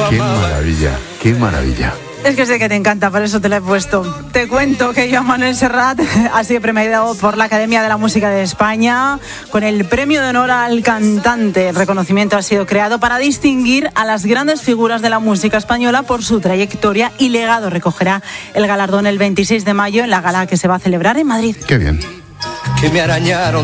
Qué maravilla, qué maravilla. Es que sé que te encanta, por eso te la he puesto. Te cuento que Joan Manuel Serrat ha sido premiado por la Academia de la Música de España con el Premio de Honor al Cantante. El reconocimiento ha sido creado para distinguir a las grandes figuras de la música española por su trayectoria y legado. Recogerá el galardón el 26 de mayo en la gala que se va a celebrar en Madrid. Qué bien. Que me arañaron